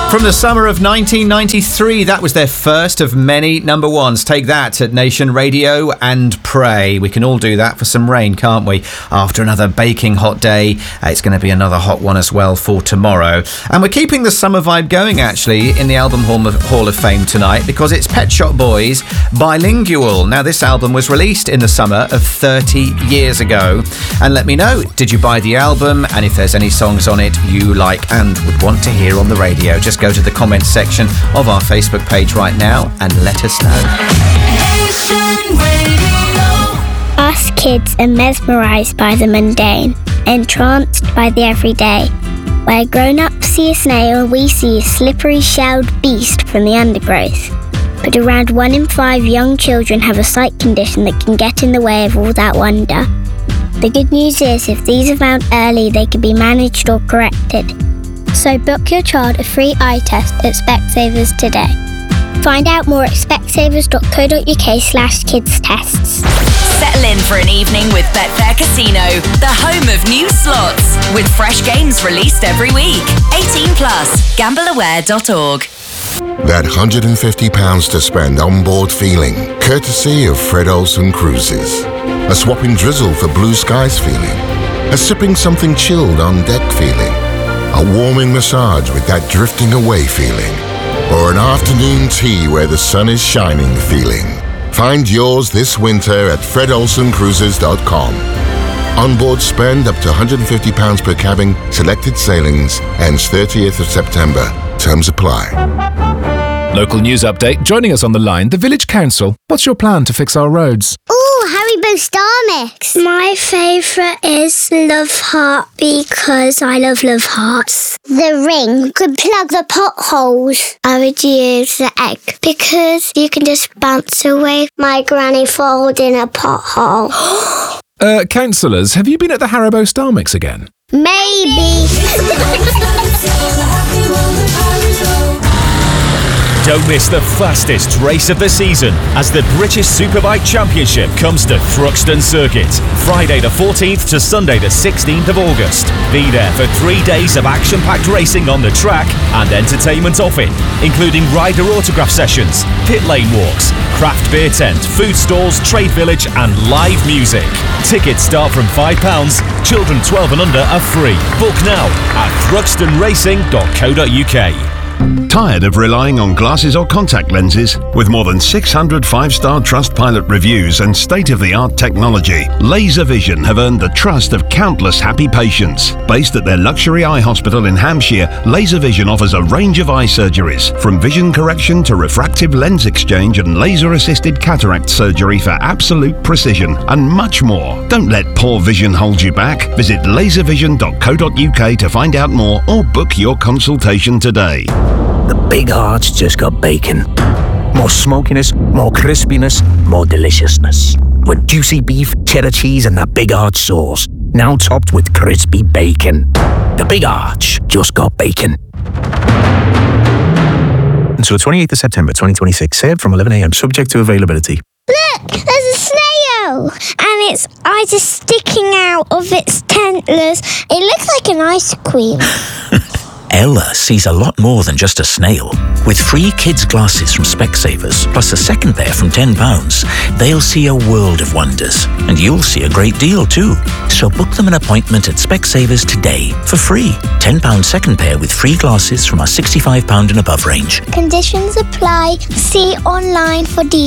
From the summer of 1993, that was their first of many number ones. Take that at Nation Radio and pray. We can all do that for some rain, can't we? After another baking hot day, it's going to be another hot one as well for tomorrow. And we're keeping the summer vibe going, actually, in the Album Hall of Fame tonight, because it's Pet Shop Boys Bilingual. Now, this album was released in the summer of 30 years ago. And let me know, did you buy the album? And if there's any songs on it you like and would want to hear on the radio, just go to the comments section of our Facebook page right now and let us know. Us kids are mesmerised by the mundane, entranced by the everyday. Where grown-ups see a snail, we see a slippery shelled beast from the undergrowth. But around 1 in 5 young children have a sight condition that can get in the way of all that wonder. The good news is, if these are found early, they can be managed or corrected. So book your child a free eye test at Specsavers today. Find out more at specsavers.co.uk/kidstests. Settle in for an evening with Betfair Casino, the home of new slots, with fresh games released every week. 18 plus. Gambleaware.org. That £150 to spend on board feeling, courtesy of Fred Olsen Cruises. A swapping drizzle for blue skies feeling. A sipping something chilled on deck feeling. A warming massage with that drifting away feeling. Or an afternoon tea where the sun is shining feeling. Find yours this winter at fredolsencruises.com. Onboard spend up to £150 per cabin, selected sailings, ends 30th of September. Terms apply. Local news update. Joining us on the line, the Village Council. What's your plan to fix our roads? Ooh, Haribo Star Mix. My favourite is Love Heart because I love Hearts. The ring could plug the potholes. I would use the egg because you can just bounce away my granny falling in a pothole. Councillors, have you been at the Haribo Star Mix again? Maybe. Don't miss the fastest race of the season as the British Superbike Championship comes to Thruxton Circuit, Friday the 14th to Sunday the 16th of August. Be there for 3 days of action-packed racing on the track and entertainment off it, including rider autograph sessions, pit lane walks, craft beer tent, food stalls, trade village and live music. Tickets start from £5. Children 12 and under are free. Book now at thruxtonracing.co.uk. Tired of relying on glasses or contact lenses? With more than 600 5-star Trustpilot reviews and state-of-the-art technology, LaserVision have earned the trust of countless happy patients. Based at their luxury eye hospital in Hampshire, LaserVision offers a range of eye surgeries, from vision correction to refractive lens exchange and laser-assisted cataract surgery for absolute precision, and much more. Don't let poor vision hold you back. Visit laservision.co.uk to find out more or book your consultation today. The Big Arch just got bacon. More smokiness, more crispiness, more deliciousness. With juicy beef, cheddar cheese and that Big Arch sauce. Now topped with crispy bacon. The Big Arch just got bacon. Until 28th of September 2026, served from 11 a.m, subject to availability. Look, there's a snail! And its eyes are sticking out of its antlers. It looks like an ice cream. Ella sees a lot more than just a snail. With free kids' glasses from Specsavers, plus a second pair from £10, they'll see a world of wonders. And you'll see a great deal too. So book them an appointment at Specsavers today for free. £10 second pair with free glasses from our £65 and above range. Conditions apply. See online for details.